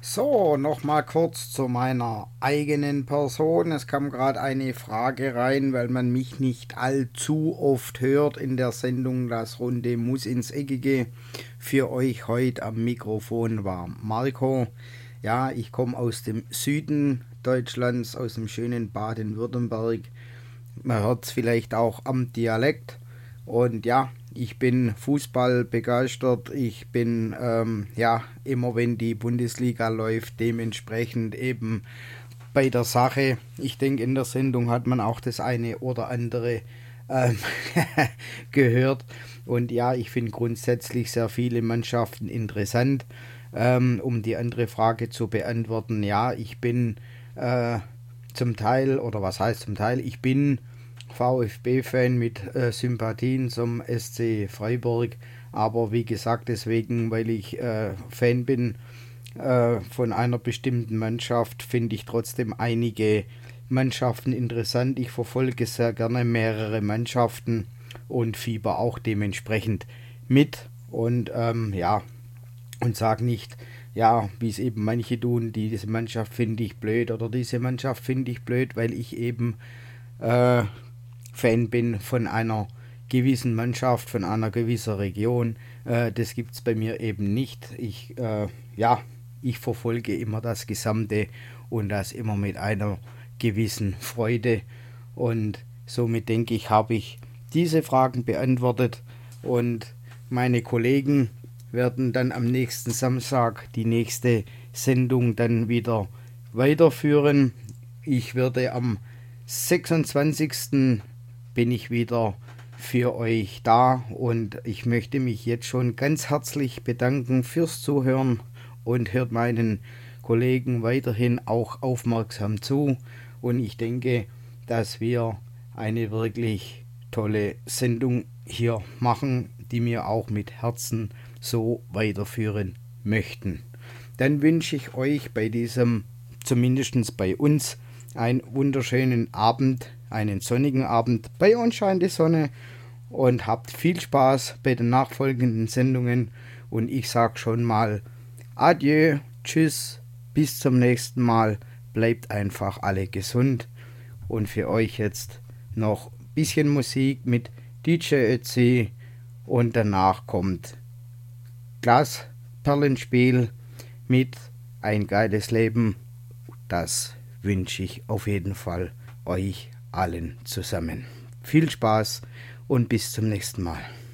So, nochmal kurz zu meiner eigenen Person. Es kam gerade eine Frage rein, weil man mich nicht allzu oft hört in der Sendung. Das Runde muss ins Eckige. Für euch heute am Mikrofon war Marco. Ja, ich komme aus dem Süden Deutschlands, aus dem schönen Baden-Württemberg. Man hört es vielleicht auch am Dialekt. Und ja, ich bin Fußball begeistert. Ich bin ja immer, wenn die Bundesliga läuft, dementsprechend eben bei der Sache. Ich denke, in der Sendung hat man auch das eine oder andere ähm, gehört. Und ja, ich finde grundsätzlich sehr viele Mannschaften interessant. Um die andere Frage zu beantworten, ja, ich bin zum Teil, oder was heißt zum Teil, ich bin VfB-Fan mit Sympathien zum SC Freiburg, aber wie gesagt, deswegen, weil ich Fan bin von einer bestimmten Mannschaft, finde ich trotzdem einige Mannschaften interessant. Ich verfolge sehr gerne mehrere Mannschaften und fieber auch dementsprechend mit und ja, und sage nicht, ja, wie es eben manche tun, diese Mannschaft finde ich blöd oder diese Mannschaft finde ich blöd, weil ich eben äh, Fan bin von einer gewissen Mannschaft, von einer gewissen Region. Das gibt es bei mir eben nicht. Ja, ich verfolge immer das Gesamte und das immer mit einer gewissen Freude. Und somit denke ich, habe ich diese Fragen beantwortet und meine Kollegen werden dann am nächsten Samstag die nächste Sendung dann wieder weiterführen. Ich werde am 26. bin ich wieder für euch da und ich möchte mich jetzt schon ganz herzlich bedanken fürs Zuhören und hört meinen Kollegen weiterhin auch aufmerksam zu und ich denke, dass wir eine wirklich tolle Sendung hier machen, die wir auch mit Herzen so weiterführen möchten. Dann wünsche ich euch bei diesem, zumindest bei uns, einen wunderschönen Abend, einen sonnigen Abend. Bei uns scheint die Sonne und habt viel Spaß bei den nachfolgenden Sendungen. Und ich sage schon mal Adieu, tschüss, bis zum nächsten Mal. Bleibt einfach alle gesund. Und für euch jetzt noch ein bisschen Musik mit DJ Ötzi und danach kommt Glasperlenspiel mit Ein geiles Leben. Das wünsche ich auf jeden Fall euch allen zusammen. Viel Spaß und bis zum nächsten Mal.